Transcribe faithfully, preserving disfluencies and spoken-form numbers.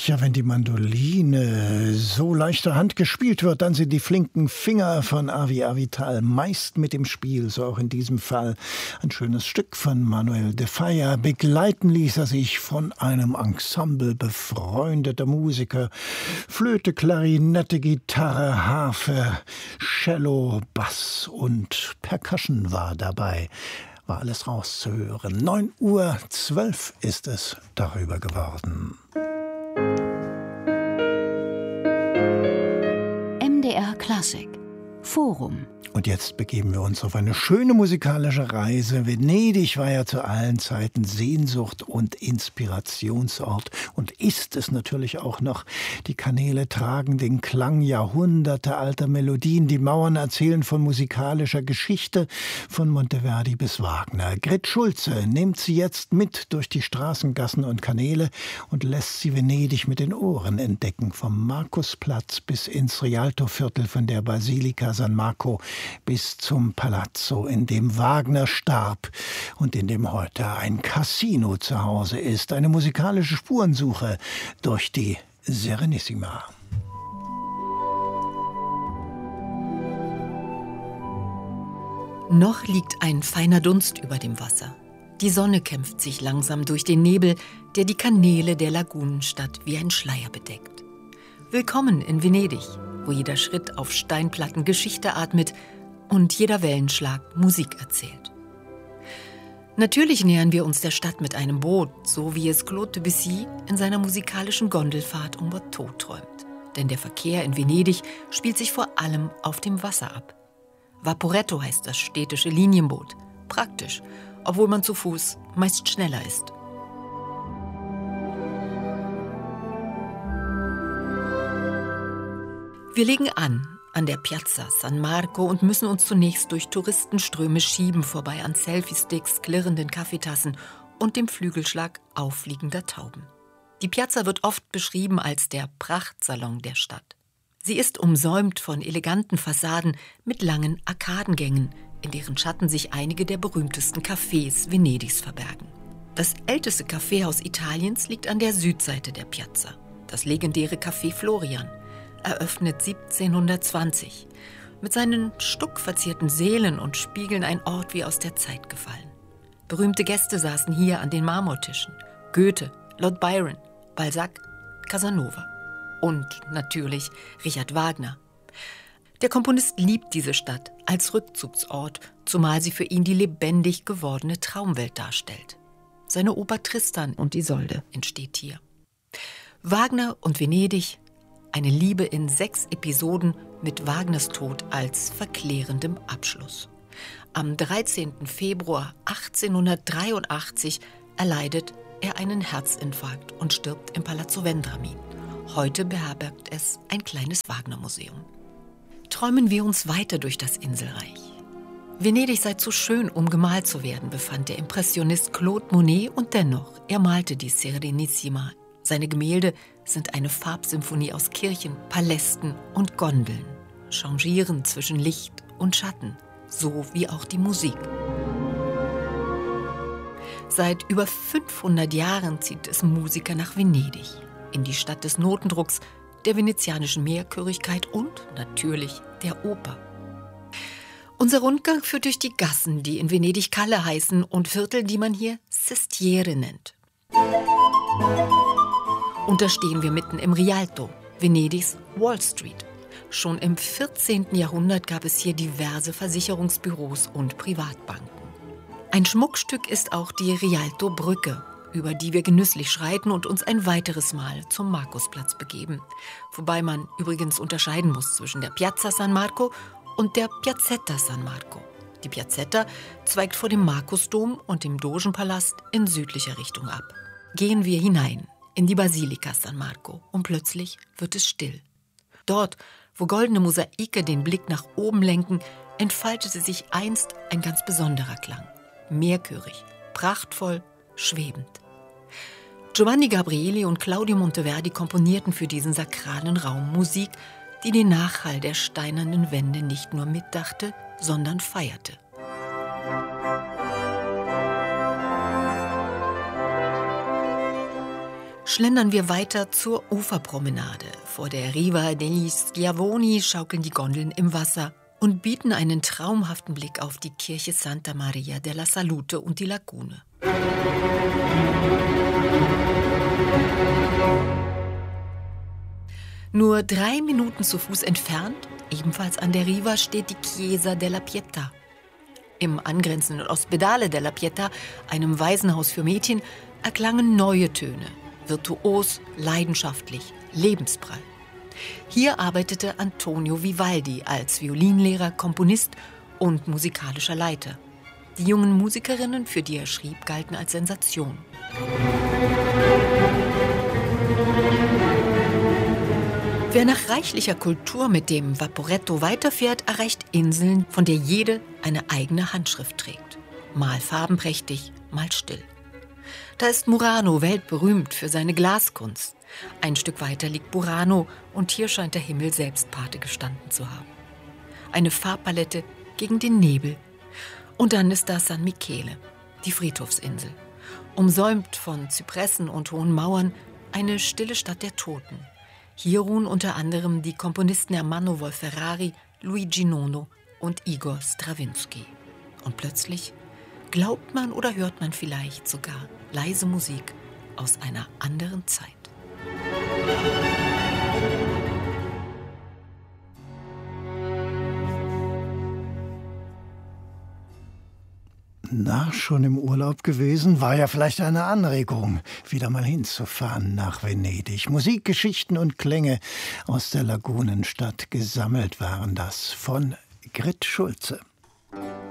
Ja, wenn die Mandoline so leichter Hand gespielt wird, dann sind die flinken Finger von Avi Avital meist mit im Spiel, so auch in diesem Fall. Ein schönes Stück von Manuel de Falla. Begleiten ließ er sich von einem Ensemble befreundeter Musiker. Flöte, Klarinette, Gitarre, Harfe, Cello, Bass und Percussion war dabei. War alles rauszuhören. neun Uhr zwölf ist es darüber geworden. M D R Klassik Forum. Und jetzt begeben wir uns auf eine schöne musikalische Reise. Venedig war ja zu allen Zeiten Sehnsucht und Inspirationsort und ist es natürlich auch noch. Die Kanäle tragen den Klang jahrhundertealter Melodien. Die Mauern erzählen von musikalischer Geschichte, von Monteverdi bis Wagner. Grit Schulze nimmt sie jetzt mit durch die Straßengassen und Kanäle und lässt sie Venedig mit den Ohren entdecken. Vom Markusplatz bis ins Rialtoviertel, von der Basilika San Marco bis zum Palazzo, in dem Wagner starb und in dem heute ein Casino zu Hause ist. Eine musikalische Spurensuche durch die Serenissima. Noch liegt ein feiner Dunst über dem Wasser. Die Sonne kämpft sich langsam durch den Nebel, der die Kanäle der Lagunenstadt wie ein Schleier bedeckt. Willkommen in Venedig, wo jeder Schritt auf Steinplatten Geschichte atmet und jeder Wellenschlag Musik erzählt. Natürlich nähern wir uns der Stadt mit einem Boot, so wie es Claude Debussy in seiner musikalischen Gondelfahrt um Watteau träumt. Denn der Verkehr in Venedig spielt sich vor allem auf dem Wasser ab. Vaporetto heißt das städtische Linienboot. Praktisch, obwohl man zu Fuß meist schneller ist. Wir legen an an der Piazza San Marco und müssen uns zunächst durch Touristenströme schieben, vorbei an Selfie-Sticks, klirrenden Kaffeetassen und dem Flügelschlag auffliegender Tauben. Die Piazza wird oft beschrieben als der Prachtsalon der Stadt. Sie ist umsäumt von eleganten Fassaden mit langen Arkadengängen, in deren Schatten sich einige der berühmtesten Cafés Venedigs verbergen. Das älteste Kaffeehaus Italiens liegt an der Südseite der Piazza, das legendäre Café Florian, eröffnet siebzehnhundertzwanzig, mit seinen stuckverzierten Sälen und Spiegeln ein Ort wie aus der Zeit gefallen. Berühmte Gäste saßen hier an den Marmortischen. Goethe, Lord Byron, Balzac, Casanova und natürlich Richard Wagner. Der Komponist liebt diese Stadt als Rückzugsort, zumal sie für ihn die lebendig gewordene Traumwelt darstellt. Seine Oper Tristan und Isolde entsteht hier. Wagner und Venedig, eine Liebe in sechs Episoden mit Wagners Tod als verklärendem Abschluss. Am dreizehnten Februar achtzehnhundertdreiundachtzig erleidet er einen Herzinfarkt und stirbt im Palazzo Vendramin. Heute beherbergt es ein kleines Wagner-Museum. Träumen wir uns weiter durch das Inselreich. Venedig sei zu schön, um gemalt zu werden, befand der Impressionist Claude Monet, und dennoch, er malte die Serenissima. Seine Gemälde sind eine Farbsymphonie aus Kirchen, Palästen und Gondeln, changieren zwischen Licht und Schatten, so wie auch die Musik. Seit über fünfhundert Jahren zieht es Musiker nach Venedig, in die Stadt des Notendrucks, der venezianischen Mehrchörigkeit und natürlich der Oper. Unser Rundgang führt durch die Gassen, die in Venedig Calle heißen, und Viertel, die man hier Sestiere nennt. Und da stehen wir mitten im Rialto, Venedigs Wall Street. Schon im vierzehnten Jahrhundert gab es hier diverse Versicherungsbüros und Privatbanken. Ein Schmuckstück ist auch die Rialto-Brücke, über die wir genüsslich schreiten und uns ein weiteres Mal zum Markusplatz begeben. Wobei man übrigens unterscheiden muss zwischen der Piazza San Marco und der Piazzetta San Marco. Die Piazzetta zweigt vor dem Markusdom und dem Dogenpalast in südlicher Richtung ab. Gehen wir hinein in die Basilika San Marco und plötzlich wird es still. Dort, wo goldene Mosaike den Blick nach oben lenken, entfaltete sich einst ein ganz besonderer Klang. Mehrchörig, prachtvoll, schwebend. Giovanni Gabrieli und Claudio Monteverdi komponierten für diesen sakralen Raum Musik, die den Nachhall der steinernen Wände nicht nur mitdachte, sondern feierte. schlendern wir weiter zur Uferpromenade. Vor der Riva degli Schiavoni schaukeln die Gondeln im Wasser und bieten einen traumhaften Blick auf die Kirche Santa Maria della Salute und die Lagune. Nur drei Minuten zu Fuß entfernt, ebenfalls an der Riva, steht die Chiesa della Pietà. Im angrenzenden Ospedale della Pietà, einem Waisenhaus für Mädchen, erklangen neue Töne. Virtuos, leidenschaftlich, lebensprall. Hier arbeitete Antonio Vivaldi als Violinlehrer, Komponist und musikalischer Leiter. Die jungen Musikerinnen, für die er schrieb, galten als Sensation. Wer nach reichlicher Kultur mit dem Vaporetto weiterfährt, erreicht Inseln, von der jede eine eigene Handschrift trägt. Mal farbenprächtig, mal still. Da ist Murano weltberühmt für seine Glaskunst. Ein Stück weiter liegt Burano und hier scheint der Himmel selbst Pate gestanden zu haben. Eine Farbpalette gegen den Nebel. Und dann ist da San Michele, die Friedhofsinsel. Umsäumt von Zypressen und hohen Mauern, eine stille Stadt der Toten. Hier ruhen unter anderem die Komponisten Ermanno Wolf-Ferrari, Luigi Nono und Igor Strawinsky. Und plötzlich glaubt man oder hört man vielleicht sogar leise Musik aus einer anderen Zeit. Na, schon im Urlaub gewesen? War ja vielleicht eine Anregung, wieder mal hinzufahren nach Venedig. Musik, Geschichten und Klänge aus der Lagunenstadt gesammelt waren das von Grit Schulze.